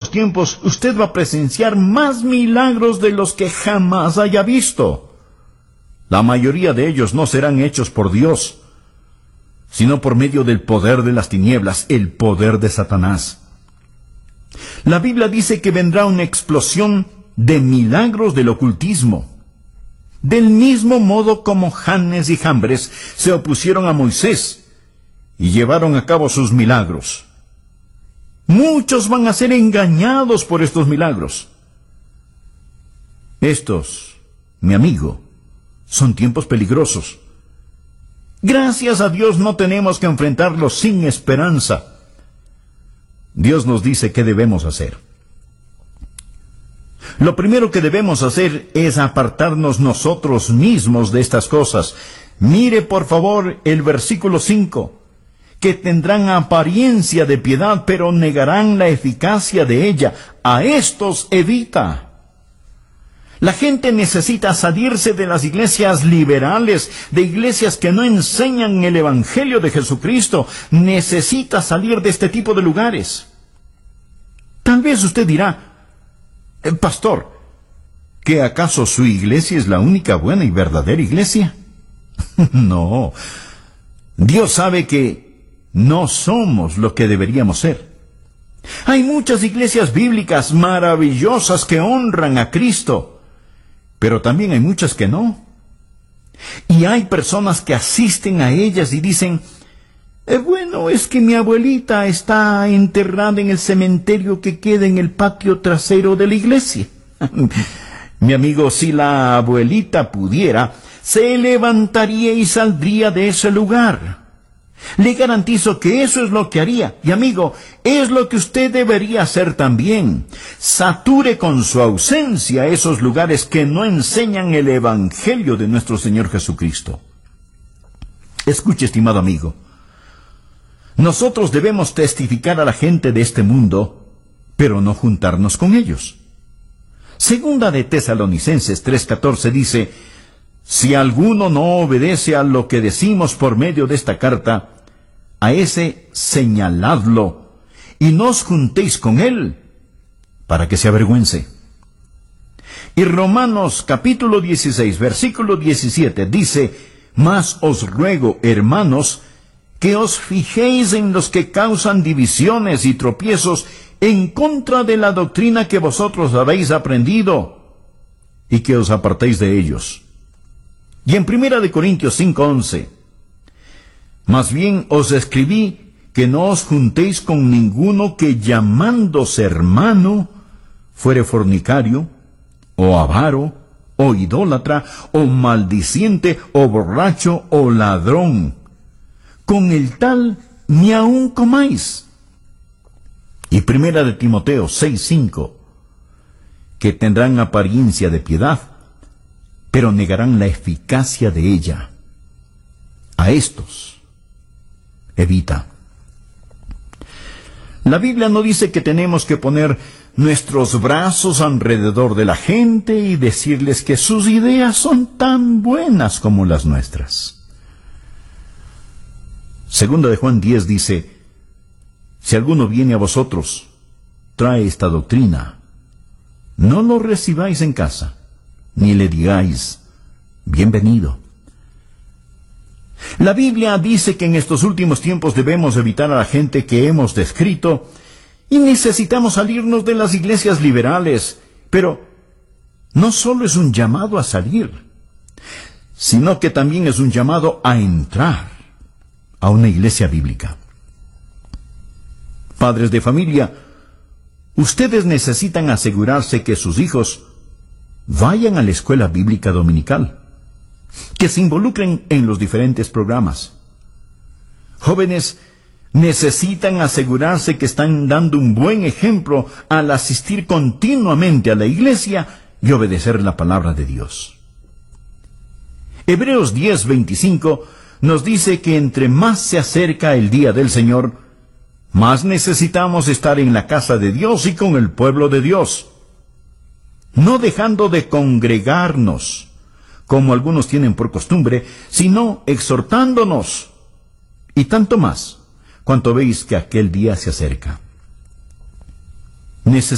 últimos tiempos usted va a presenciar más milagros de los que jamás haya visto. La mayoría de ellos no serán hechos por Dios, sino por medio del poder de las tinieblas, el poder de Satanás. La Biblia dice que vendrá una explosión de milagros del ocultismo. Del mismo modo como Janes y Jambres se opusieron a Moisés y llevaron a cabo sus milagros. Muchos van a ser engañados por estos milagros. Estos, mi amigo, son tiempos peligrosos. Gracias a Dios no tenemos que enfrentarlos sin esperanza. Dios nos dice qué debemos hacer. Lo primero que debemos hacer es apartarnos nosotros mismos de estas cosas. Mire por favor el versículo 5, que tendrán apariencia de piedad, pero negarán la eficacia de ella. A estos evita. La gente necesita salirse de las iglesias liberales, de iglesias que no enseñan el Evangelio de Jesucristo. Necesita salir de este tipo de lugares. Tal vez usted dirá, pastor, ¿que acaso su iglesia es la única buena y verdadera iglesia? No. Dios sabe que no somos lo que deberíamos ser. Hay muchas iglesias bíblicas maravillosas que honran a Cristo, pero también hay muchas que no. Y hay personas que asisten a ellas y dicen, bueno, es que mi abuelita está enterrada en el cementerio que queda en el patio trasero de la iglesia. Mi amigo, si la abuelita pudiera, se levantaría y saldría de ese lugar. Le garantizo que eso es lo que haría. Y amigo, es lo que usted debería hacer también. Sature con su ausencia esos lugares que no enseñan el Evangelio de nuestro Señor Jesucristo. Escuche, estimado amigo. Nosotros debemos testificar a la gente de este mundo, pero no juntarnos con ellos. Segunda de Tesalonicenses 3:14 dice, si alguno no obedece a lo que decimos por medio de esta carta, a ese señaladlo, y no os juntéis con él, para que se avergüence. Y Romanos capítulo 16, versículo 17 dice, mas os ruego, hermanos, que os fijéis en los que causan divisiones y tropiezos en contra de la doctrina que vosotros habéis aprendido, y que os apartéis de ellos. Y en 1 Corintios 5:11, más bien os escribí que no os juntéis con ninguno que llamándose hermano fuere fornicario, o avaro, o idólatra, o maldiciente, o borracho, o ladrón. Con el tal ni aun comáis. Y 1 Timoteo 6:5, que tendrán apariencia de piedad, pero negarán la eficacia de ella. A estos evita. La Biblia no dice que tenemos que poner nuestros brazos alrededor de la gente y decirles que sus ideas son tan buenas como las nuestras. Segunda de Juan 10 dice, si alguno viene a vosotros, trae esta doctrina, no lo recibáis en casa, ni le digáis, bienvenido. La Biblia dice que en estos últimos tiempos debemos evitar a la gente que hemos descrito y necesitamos salirnos de las iglesias liberales. Pero no solo es un llamado a salir, sino que también es un llamado a entrar a una iglesia bíblica. Padres de familia, ustedes necesitan asegurarse que sus hijos vayan a la escuela bíblica dominical, que se involucren en los diferentes programas. Jóvenes necesitan asegurarse que están dando un buen ejemplo al asistir continuamente a la iglesia y obedecer la palabra de Dios. Hebreos 10:25 nos dice que entre más se acerca el día del Señor, más necesitamos estar en la casa de Dios y con el pueblo de Dios, no dejando de congregarnos, como algunos tienen por costumbre, sino exhortándonos, y tanto más, cuanto veis que aquel día se acerca.